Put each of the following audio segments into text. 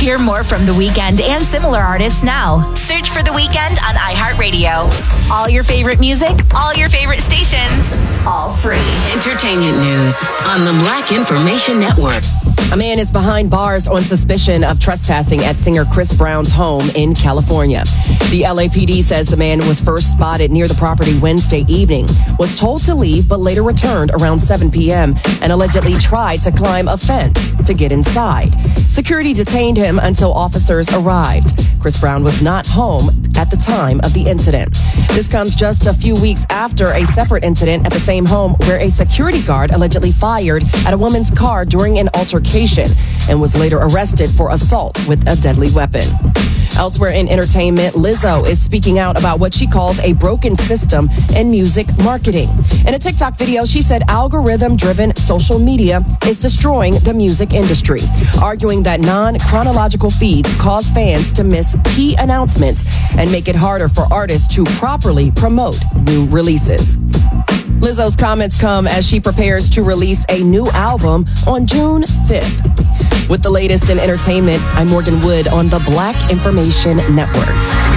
Hear more from The Weeknd and similar artists now. Search for The Weeknd on iHeartRadio. All your favorite music, all your favorite stations, all free. Entertainment news on the Black Information Network. A man is behind bars on suspicion of trespassing at singer Chris Brown's home in California. The LAPD says the man was first spotted near the property Wednesday evening, was told to leave but later returned around 7 p.m. and allegedly tried to climb a fence to get inside. Security detained him until officers arrived. Chris Brown was not home at the time of the incident. This comes just a few weeks after a separate incident at the same home where a security guard allegedly fired at a woman's car during an altercation and was later arrested for assault with a deadly weapon. Elsewhere in entertainment, Lizzo is speaking out about what she calls a broken system in music marketing. In a TikTok video, she said algorithm-driven social media is destroying the music industry, arguing that non-chronological feeds cause fans to miss key announcements and make it harder for artists to properly promote new releases. Lizzo's comments come as she prepares to release a new album on June 5th. With the latest in entertainment, I'm Morgan Wood on the Black Information Network.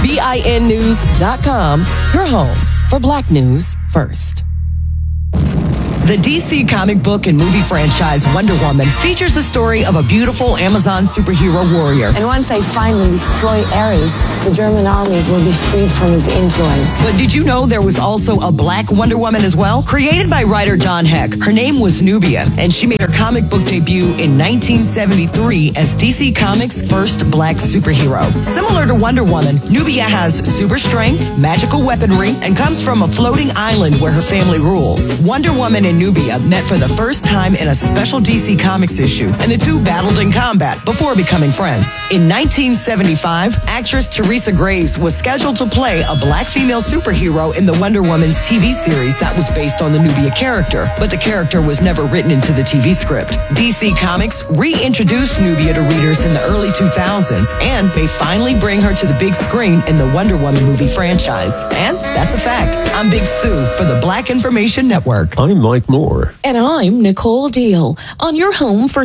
BINnews.com, your home for Black News first. The DC comic book and movie franchise Wonder Woman features the story of a beautiful Amazon superhero warrior. And once they finally destroy Ares, the German armies will be freed from his influence. But did you know there was also a Black Wonder Woman as well? Created by writer Don Heck, her name was Nubia, and she made her comic book debut in 1973 as DC Comics' first Black superhero. Similar to Wonder Woman, Nubia has super strength, magical weaponry, and comes from a floating island where her family rules. Wonder Woman and Nubia met for the first time in a special DC Comics issue, and the two battled in combat before becoming friends. In 1975, actress Teresa Graves was scheduled to play a Black female superhero in the Wonder Woman's TV series that was based on the Nubia character, but the character was never written into the TV script. DC Comics reintroduced Nubia to readers in the early 2000s, and may finally bring her to the big screen in the Wonder Woman movie franchise. And that's a fact. I'm Big Sue for the Black Information Network. I'm Mike Moore. And I'm Nicole Deal on your home for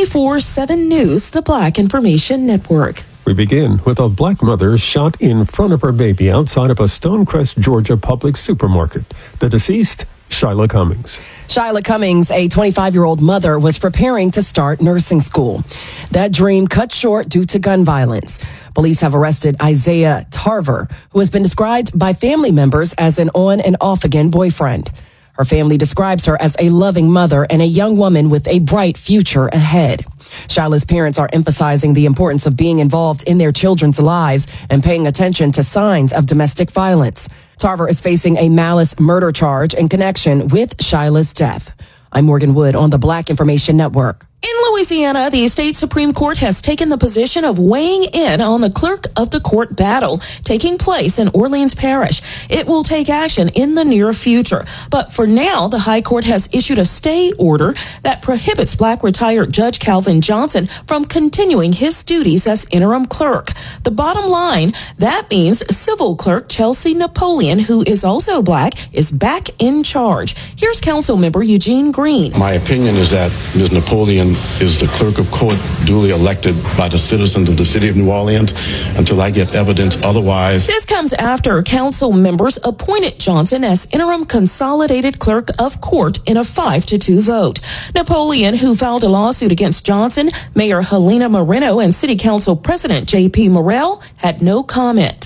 24/7 News, the Black Information Network. We begin with a Black mother shot in front of her baby outside of a Stonecrest, Georgia public supermarket. The deceased, Shyla Cummings. Shyla Cummings, a 25-year-old mother, was preparing to start nursing school. That dream cut short due to gun violence. Police have arrested Isaiah Tarver, who has been described by family members as an on and off again boyfriend. Her family describes her as a loving mother and a young woman with a bright future ahead. Shyla's parents are emphasizing the importance of being involved in their children's lives and paying attention to signs of domestic violence. Tarver is facing a malice murder charge in connection with Shyla's death. I'm Morgan Wood on the Black Information Network. In Louisiana, the state Supreme Court has taken the position of weighing in on the clerk of the court battle taking place in Orleans Parish. It will take action in the near future. But for now, the High Court has issued a stay order that prohibits Black retired Judge Calvin Johnson from continuing his duties as interim clerk. The bottom line, that means civil clerk Chelsea Napoleon, who is also Black, is back in charge. Here's council member Eugene Green. My opinion is that Ms. Napoleon is the clerk of court duly elected by the citizens of the city of New Orleans until I get evidence otherwise. This comes after council members appointed Johnson as interim consolidated clerk of court in a 5-2 vote. Napoleon, who filed a lawsuit against Johnson, Mayor Helena Moreno, and City Council President J.P. Morrell had no comment.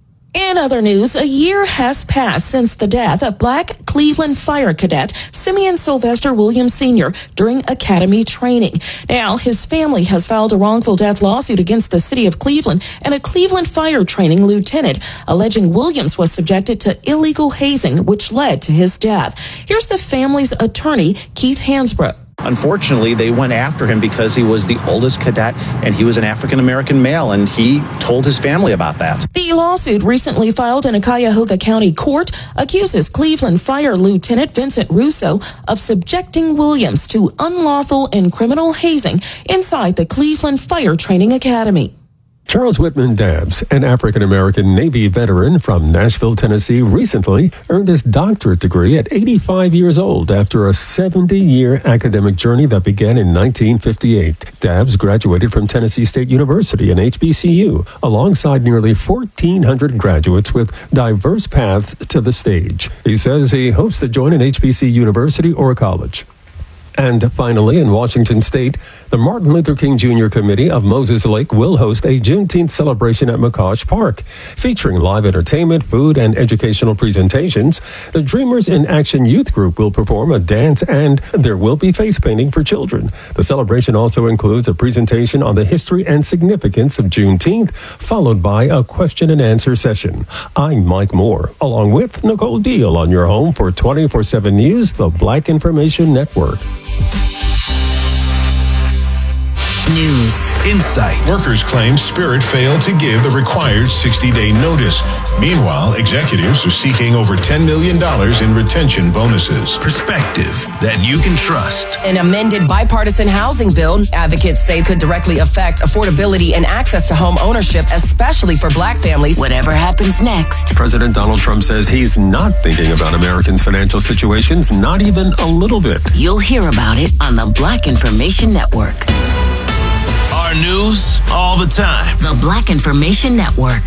In other news, a year has passed since the death of Black Cleveland Fire Cadet Simeon Sylvester Williams Sr. during academy training. Now, his family has filed a wrongful death lawsuit against the city of Cleveland and a Cleveland fire training lieutenant, alleging Williams was subjected to illegal hazing, which led to his death. Here's the family's attorney, Keith Hansbrough. Unfortunately, they went after him because he was the oldest cadet and he was an African-American male, and he told his family about that. The lawsuit, recently filed in a Cuyahoga County court, accuses Cleveland Fire Lieutenant Vincent Russo of subjecting Williams to unlawful and criminal hazing inside the Cleveland Fire Training Academy. Charles Whitman Dabbs, an African-American Navy veteran from Nashville, Tennessee, recently earned his doctorate degree at 85 years old after a 70-year academic journey that began in 1958. Dabbs graduated from Tennessee State University and HBCU, alongside nearly 1,400 graduates with diverse paths to the stage. He says he hopes to join an HBC university or college. And finally, in Washington State, the Martin Luther King Jr. Committee of Moses Lake will host a Juneteenth celebration at McCosh Park, featuring live entertainment, food, and educational presentations. The Dreamers in Action Youth Group will perform a dance, and there will be face painting for children. The celebration also includes a presentation on the history and significance of Juneteenth, followed by a question and answer session. I'm Mike Moore, along with Nicole Deal on your home for 24/7 News, the Black Information Network. News. Insight. Workers claim Spirit failed to give the required 60-day notice. Meanwhile, executives are seeking over $10 million in retention bonuses. Perspective that you can trust. An amended bipartisan housing bill, advocates say, could directly affect affordability and access to home ownership, especially for Black families. Whatever happens next. President Donald Trump says he's not thinking about Americans' financial situations, not even a little bit. You'll hear about it on the Black Information Network. Our news all the time. The Black Information Network.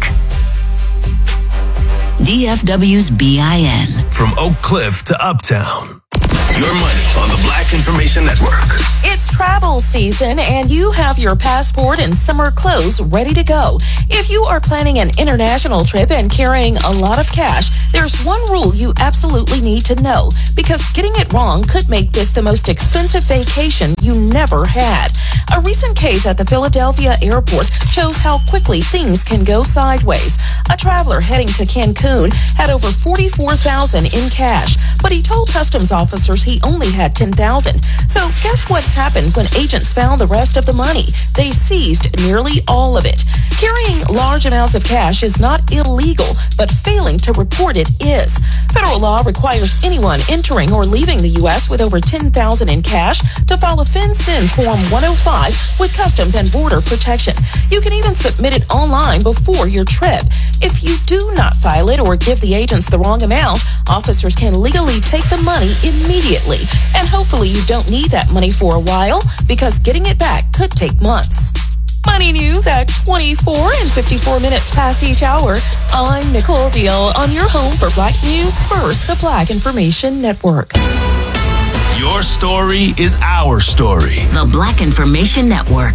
DFW's BIN. From Oak Cliff to Uptown. Your money on the Black Information Network. It's travel season and you have your passport and summer clothes ready to go. If you are planning an international trip and carrying a lot of cash, there's one rule you absolutely need to know, because getting it wrong could make this the most expensive vacation you never had. A recent case at the Philadelphia airport shows how quickly things can go sideways. A traveler heading to Cancun had over $44,000 in cash, but he told customs officers he only had $10,000. So guess what happened when agents found the rest of the money? They seized nearly all of it. Carrying large amounts of cash is not illegal, but failing to report it is. Federal law requires anyone entering or leaving the U.S. with over $10,000 in cash to file a FinCEN Form 105 with Customs and Border Protection. You can even submit it online before your trip. If you do not file it or give the agents the wrong amount, officers can legally take the money immediately. And hopefully you don't need that money for a while, because getting it back could take months. Money news at 24 and 54 minutes past each hour. I'm Nicole Deal on your home for Black News First, the Black Information Network. Your story is our story. The Black Information Network.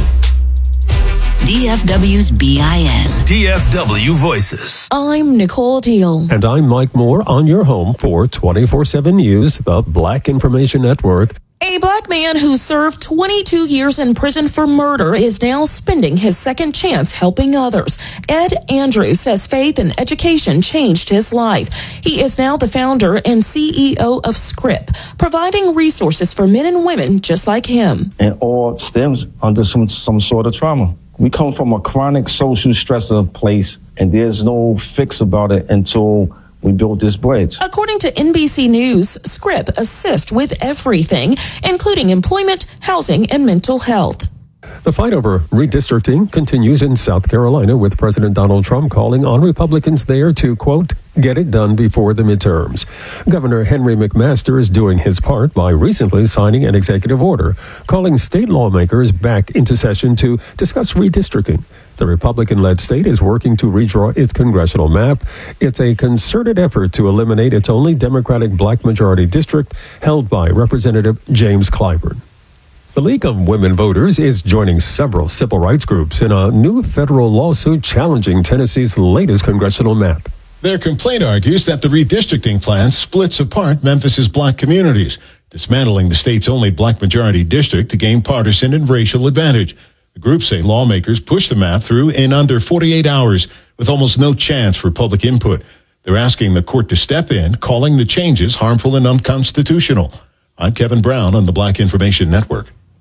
DFW's BIN. DFW Voices. I'm Nicole Deal. And I'm Mike Moore on your home for 24/7 News, the Black Information Network. A Black man who served 22 years in prison for murder is now spending his second chance helping others. Ed Andrews says faith and education changed his life. He is now the founder and CEO of Scrip, providing resources for men and women just like him. And all stems under some sort of trauma. We come from a chronic social stressor place, and there's no fix about it until we built this bridge. According to NBC News, Scrip assists with everything, including employment, housing, and mental health. The fight over redistricting continues in South Carolina, with President Donald Trump calling on Republicans there to, quote, get it done before the midterms. Governor Henry McMaster is doing his part by recently signing an executive order calling state lawmakers back into session to discuss redistricting. The Republican-led state is working to redraw its congressional map. It's a concerted effort to eliminate its only Democratic black majority district held by Representative James Clyburn. The League of Women Voters is joining several civil rights groups in a new federal lawsuit challenging Tennessee's latest congressional map. Their complaint argues that the redistricting plan splits apart Memphis's black communities, dismantling the state's only black majority district to gain partisan and racial advantage. The groups say lawmakers pushed the map through in under 48 hours with almost no chance for public input. They're asking the court to step in, calling the changes harmful and unconstitutional. I'm Kevin Brown on the Black Information Network.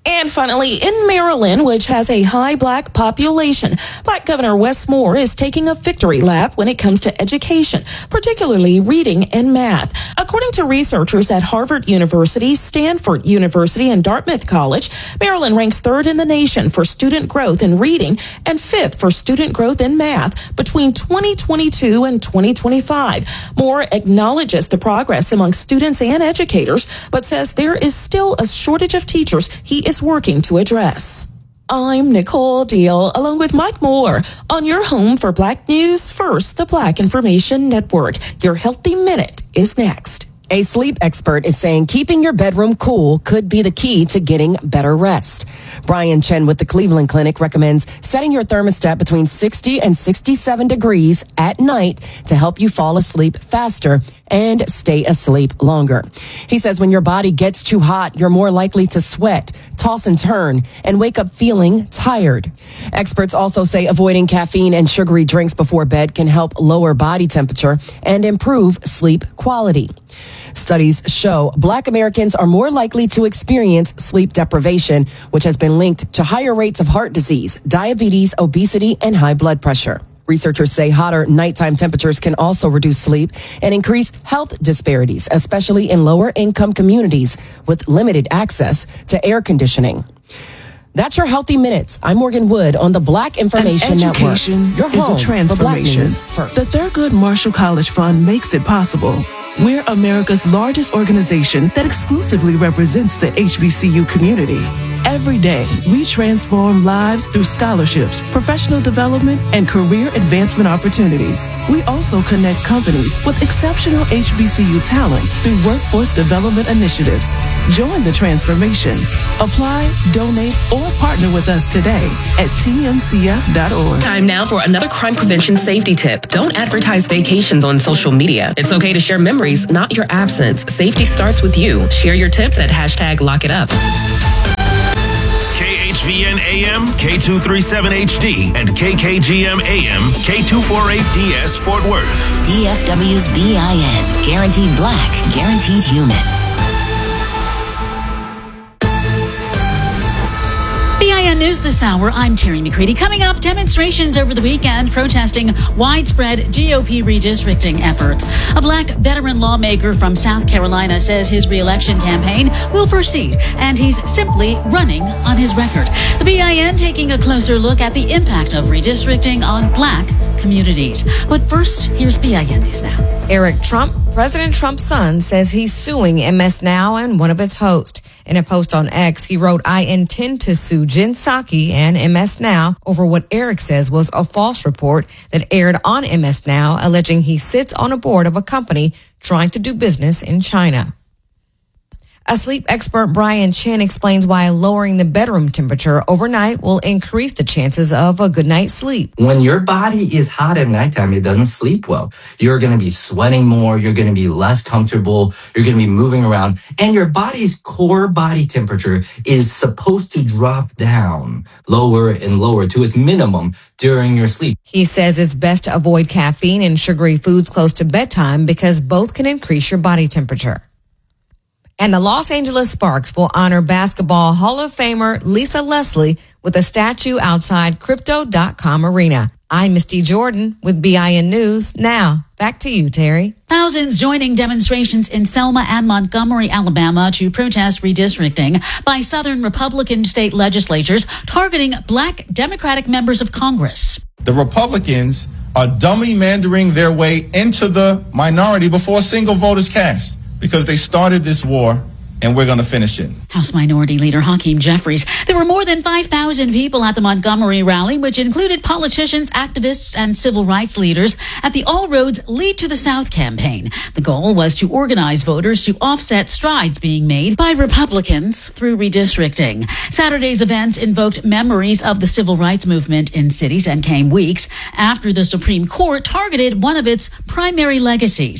And finally, in Maryland, which has a high black population, Black Governor Wes Moore is taking a victory lap when it comes to education, particularly reading and math. According to researchers at Harvard University, Stanford University, and Dartmouth College, Maryland ranks third in the nation for student growth in reading and fifth for student growth in math between 2022 and 2025. Moore acknowledges the progress among students and educators, but says there is still a shortage of teachers he is working to address. I'm Nicole Deal, along with Mike Moore, on your home for Black News First, the Black Information Network. Your Healthy Minute is next. A sleep expert is saying keeping your bedroom cool could be the key to getting better rest. Brian Chen with the Cleveland Clinic recommends setting your thermostat between 60 and 67 degrees at night to help you fall asleep faster and stay asleep longer. He says when your body gets too hot, you're more likely to sweat, toss and turn, and wake up feeling tired. Experts also say avoiding caffeine and sugary drinks before bed can help lower body temperature and improve sleep quality. Studies show Black Americans are more likely to experience sleep deprivation, which has been linked to higher rates of heart disease, diabetes, obesity, and high blood pressure. Researchers say hotter nighttime temperatures can also reduce sleep and increase health disparities, especially in lower income communities with limited access to air conditioning. That's your Healthy Minutes. I'm Morgan Wood on the Black Information Network. Education is a transformation. The Thurgood Marshall College Fund makes it possible. We're America's largest organization that exclusively represents the HBCU community. Every day, we transform lives through scholarships, professional development, and career advancement opportunities. We also connect companies with exceptional HBCU talent through workforce development initiatives. Join the transformation. Apply, donate, or partner with us today at tmcf.org. Time now for another crime prevention safety tip. Don't advertise vacations on social media. It's okay to share memories, not your absence. Safety starts with you. Share your tips at #LockItUp. KHVN AM, K237HD, and KKGM AM, K248DS Fort Worth. DFW's BIN. Guaranteed Black, guaranteed human. BIN News this hour, I'm Terry McCready. Coming up, demonstrations over the weekend protesting widespread GOP redistricting efforts. A Black veteran lawmaker from South Carolina says his re-election campaign will proceed, and he's simply running on his record. The BIN taking a closer look at the impact of redistricting on Black communities. But first, here's BIN News Now. Eric Trump, President Trump's son, says he's suing MS Now and one of its hosts. In a post on X, he wrote, "I intend to sue Jen Psaki and MS Now over what Eric says was a false report that aired on MS Now, alleging he sits on a board of a company trying to do business in China." A sleep expert, Brian Chen, explains why lowering the bedroom temperature overnight will increase the chances of a good night's sleep. When your body is hot at nighttime, it doesn't sleep well. You're going to be sweating more. You're going to be less comfortable. You're going to be moving around. And your body's core body temperature is supposed to drop down lower and lower to its minimum during your sleep. He says it's best to avoid caffeine and sugary foods close to bedtime because both can increase your body temperature. And the Los Angeles Sparks will honor Basketball Hall of Famer Lisa Leslie with a statue outside Crypto.com Arena. I'm Misty Jordan with BIN News. Now, back to you, Terry. Thousands joining demonstrations in Selma and Montgomery, Alabama to protest redistricting by Southern Republican state legislatures targeting Black Democratic members of Congress. The Republicans are dummy mandering their way into the minority before a single vote is cast. Because they started this war, and we're going to finish it. House Minority Leader Hakeem Jeffries. There were more than 5,000 people at the Montgomery rally, which included politicians, activists, and civil rights leaders at the All Roads Lead to the South campaign. The goal was to organize voters to offset strides being made by Republicans through redistricting. Saturday's events invoked memories of the civil rights movement in cities and came weeks after the Supreme Court targeted one of its primary legacies.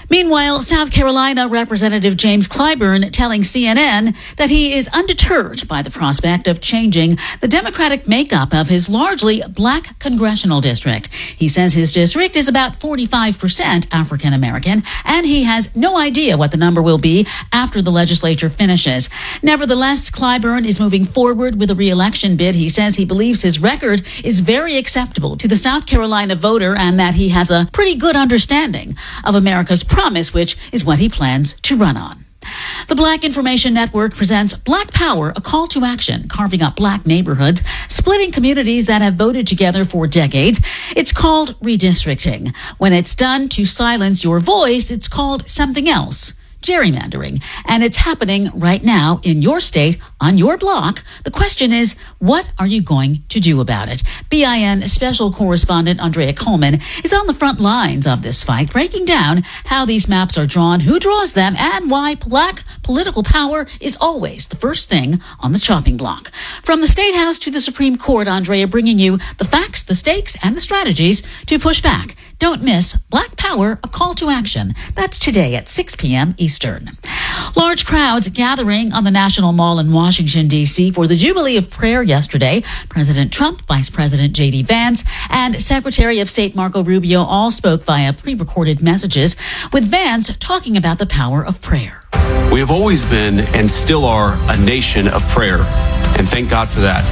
Meanwhile, South Carolina Representative James Clyburn telling CNN that he is undeterred by the prospect of changing the Democratic makeup of his largely black congressional district. He says his district is about 45% African American, and he has no idea what the number will be after the legislature finishes. Nevertheless, Clyburn is moving forward with a re-election bid. He says he believes his record is very acceptable to the South Carolina voter and that he has a pretty good understanding of America's promise, which is what he plans to run on. The Black Information Network presents Black Power, a call to action, carving up black neighborhoods, splitting communities that have voted together for decades. It's called redistricting. When it's done to silence your voice, it's called something else. Gerrymandering. And it's happening right now in your state, on your block. The question is, what are you going to do about it? BIN special correspondent Andrea Coleman is on the front lines of this fight, breaking down how these maps are drawn, who draws them, and why black political power is always the first thing on the chopping block. From the State House to the Supreme Court, Andrea bringing you the facts, the stakes, and the strategies to push back. Don't miss Black Power, a call to action. That's today at 6 p.m. Eastern. Large crowds gathering on the National Mall in Washington, D.C. for the Jubilee of Prayer yesterday. President Trump, Vice President J.D. Vance, and Secretary of State Marco Rubio all spoke via pre-recorded messages, with Vance talking about the power of prayer. We have always been and still are a nation of prayer, and thank God for that.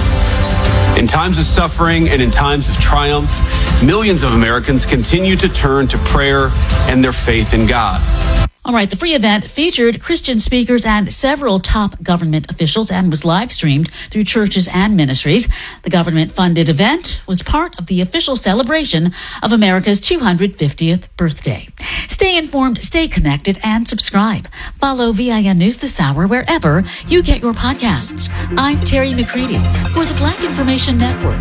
In times of suffering and in times of triumph, millions of Americans continue to turn to prayer and their faith in God. All right, the free event featured Christian speakers and several top government officials and was live streamed through churches and ministries. The government-funded event was part of the official celebration of America's 250th birthday. Stay informed, stay connected, and subscribe. Follow VIN News This Hour wherever you get your podcasts. I'm Terry McCready for the Black Information Network.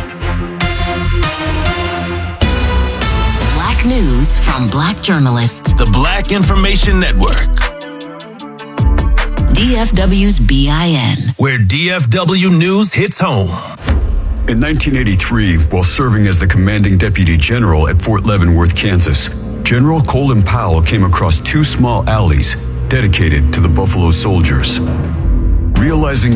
News from Black journalists. The Black Information Network. DFW's BIN. Where DFW news hits home. In 1983, while serving as the commanding deputy general at Fort Leavenworth, Kansas, General Colin Powell came across two small alleys dedicated to the Buffalo Soldiers. Realizing